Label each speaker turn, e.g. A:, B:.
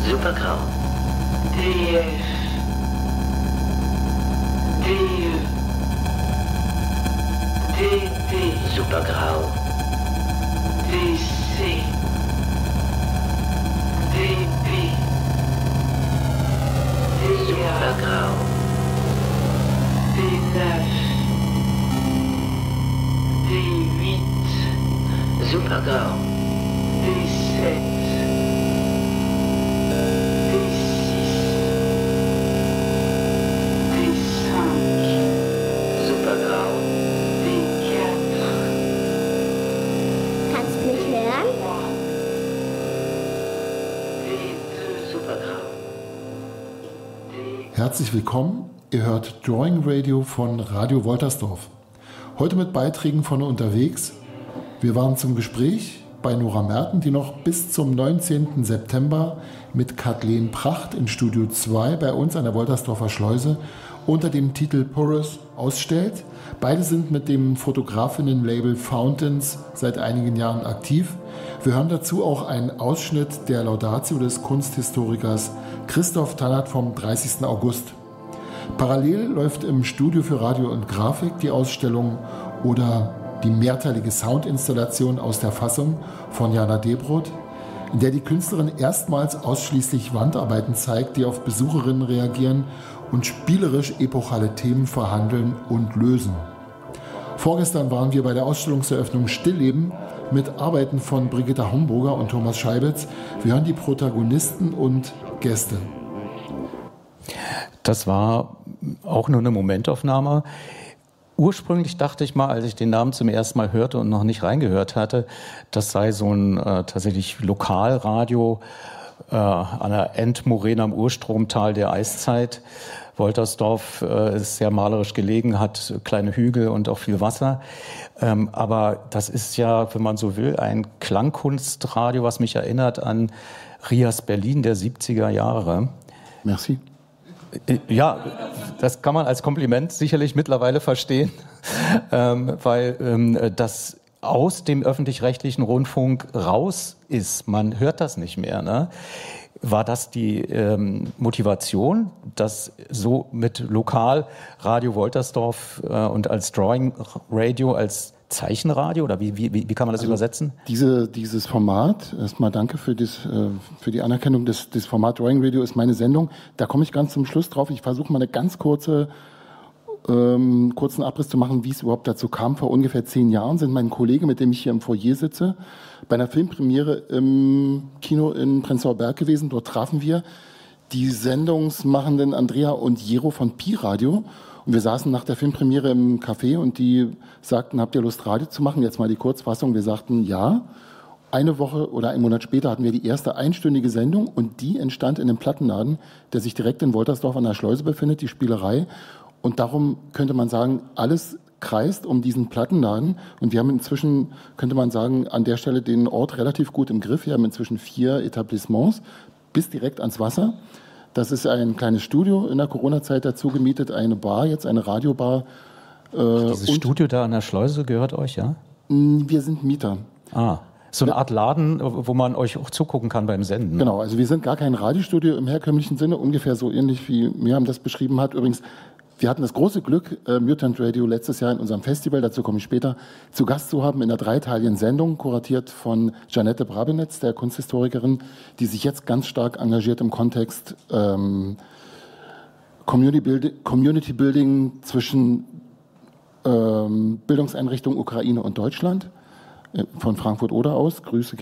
A: Supergrau. DF. DE. DD. Supergrau. DC. DP. Supergrau. D9. D8. Supergrau. D7.
B: Herzlich willkommen, ihr hört Drawing Radio von Radio Woltersdorf. Heute mit Beiträgen von unterwegs. Wir waren zum Gespräch bei Nora Merten, die noch bis zum 19. September mit Kathleen Pracht in Studio 2 bei uns an der Woltersdorfer Schleuse unter dem Titel Porous ausstellt. Beide sind mit dem Fotografinnenlabel Fountains seit einigen Jahren aktiv. Wir hören dazu auch einen Ausschnitt der Laudatio des Kunsthistorikers Christoph Tannert vom 30. August. Parallel läuft im Studio für Radio und Grafik die Ausstellung oder die mehrteilige Soundinstallation aus der Fassung von Jana Debrot, in der die Künstlerin erstmals ausschließlich Wandarbeiten zeigt, die auf Besucherinnen reagieren und spielerisch epochale Themen verhandeln und lösen. Vorgestern waren wir bei der Ausstellungseröffnung Stillleben mit Arbeiten von Brigitta Homburger und Thomas Scheibitz. Wir hören die Protagonisten und Gäste.
C: Das war auch nur eine Momentaufnahme. Ursprünglich dachte ich mal, als ich den Namen zum ersten Mal hörte und noch nicht reingehört hatte, das sei so ein tatsächlich Lokalradio an der Endmoräne am Urstromtal der Eiszeit. Woltersdorf ist sehr malerisch gelegen, hat kleine Hügel und auch viel Wasser. Aber das ist ja, wenn man so will, ein Klangkunstradio, was mich erinnert an Rias Berlin der 70er Jahre.
B: Merci.
C: Ja, das kann man als Kompliment sicherlich mittlerweile verstehen, weil das aus dem öffentlich-rechtlichen Rundfunk raus ist. Man hört das nicht mehr, ne? War das die Motivation, das so mit Lokalradio Woltersdorf und als Drawing Radio, als Zeichenradio oder wie kann man das übersetzen?
B: Dieses Format, erstmal danke für die Anerkennung, das Format Drawing Radio ist meine Sendung. Da komme ich ganz zum Schluss drauf. Ich versuche mal eine ganz kurzen Abriss zu machen, wie es überhaupt dazu kam. Vor ungefähr 10 Jahren sind mein Kollege, mit dem ich hier im Foyer sitze, bei einer Filmpremiere im Kino in Prenzlauer Berg gewesen. Dort trafen wir die sendungsmachenden Andrea und Jero von Pi Radio. Und wir saßen nach der Filmpremiere im Café und die sagten, habt ihr Lust, Radio zu machen? Jetzt mal die Kurzfassung. Wir sagten, ja. Eine Woche oder einen Monat später hatten wir die erste einstündige Sendung und die entstand in einem Plattenladen, der sich direkt in Woltersdorf an der Schleuse befindet, die Spielerei. Und darum könnte man sagen, alles kreist um diesen Plattenladen. Und wir haben inzwischen, könnte man sagen, an der Stelle den Ort relativ gut im Griff. Wir haben inzwischen 4 Etablissements bis direkt ans Wasser. Das ist ein kleines Studio in der Corona-Zeit dazu gemietet, eine Bar, jetzt eine Radiobar.
C: Dieses Studio da an der Schleuse gehört euch, ja?
B: Wir sind Mieter.
C: Ah, so eine Art Laden, wo man euch auch zugucken kann beim Senden.
B: Genau, also wir sind gar kein Radiostudio im herkömmlichen Sinne, ungefähr so ähnlich wie Miriam das beschrieben hat. Übrigens, wir hatten das große Glück, Mutant Radio letztes Jahr in unserem Festival, dazu komme ich später, zu Gast zu haben in einer dreiteiligen Sendung, kuratiert von Janette Brabenetz, der Kunsthistorikerin, die sich jetzt ganz stark engagiert im Kontext Community Building zwischen Bildungseinrichtungen Ukraine und Deutschland, von Frankfurt-Oder aus. Grüße